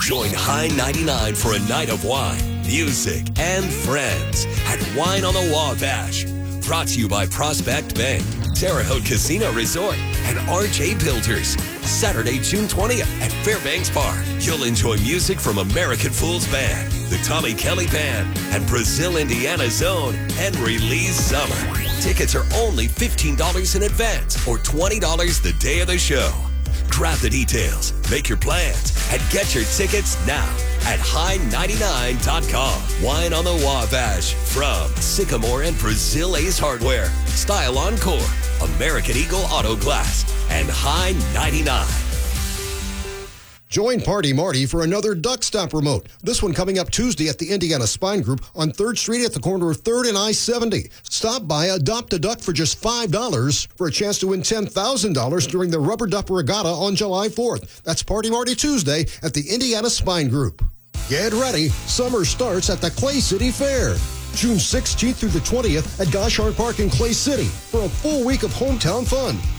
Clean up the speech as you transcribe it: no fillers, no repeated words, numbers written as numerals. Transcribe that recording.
Join High 99 for a night of wine, music, and friends at Wine on the Wabash. Brought to you by Prospect Bank, Terre Haute Casino Resort, and RJ Builders. Saturday, June 20th at Fairbanks Park. You'll enjoy music from American Fools Band, the Tommy Kelly Band, and Brazil, Indiana Zone, and Release Summer. Tickets are only $15 in advance or $20 the day of the show. Grab the details, make your plans, and get your tickets now at high99.com. Wine on the Wabash from Sycamore and Brazil Ace Hardware, Style Encore, American Eagle Auto Glass, and High 99. Join Party Marty for another Duck Stop remote. This one coming up Tuesday at the Indiana Spine Group on 3rd Street at the corner of 3rd and I-70. Stop by, adopt a duck for just $5 for a chance to win $10,000 during the Rubber Duck Regatta on July 4th. That's Party Marty Tuesday at the Indiana Spine Group. Get ready. Summer starts at the Clay City Fair. June 16th through the 20th at Goshard Park in Clay City for a full week of hometown fun.